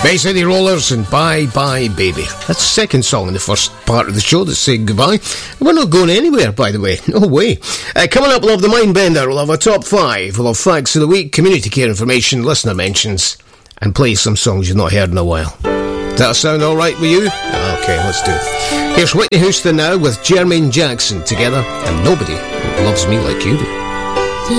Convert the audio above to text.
Bay City Rollers and Bye Bye Baby. That's the second song in the first part of the show that's saying goodbye. We're not going anywhere, by the way. No way. Coming up, we'll have the Mindbender. We'll have a top 5. We'll have Facts of the Week, community care information, listener mentions, and play some songs you've not heard in a while. Does that sound alright with you? Okay, let's do it. Here's Whitney Houston now with Jermaine Jackson together, and Nobody Loves Me Like You Do.